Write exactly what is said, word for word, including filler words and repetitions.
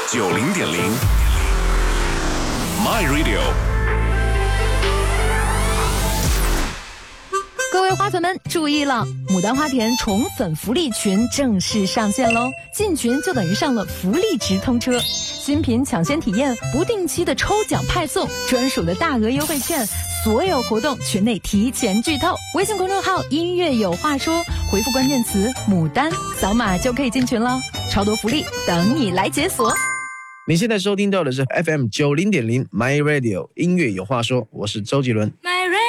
九零点零 My Radio。 各位花粉们注意了，牡丹花田宠粉福利群正式上线喽！进群就等于上了福利直通车，新品抢先体验，不定期的抽奖派送，专属的大额优惠券，所有活动群内提前剧透。微信公众号音乐有话说，回复关键词牡丹，扫码就可以进群了，超多福利等你来解锁。 你现在收听到的是 F M 九零点零 My Radio 音乐有话说，我是周杰伦。